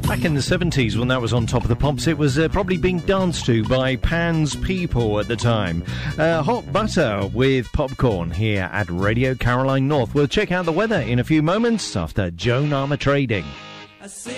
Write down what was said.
Back in the 70s, when that was on Top of the Pops, it was probably being danced to by Pan's people at the time. Hot Butter with Popcorn here at Radio Caroline North. We'll check out the weather in a few moments after Joan Armour Trading. I see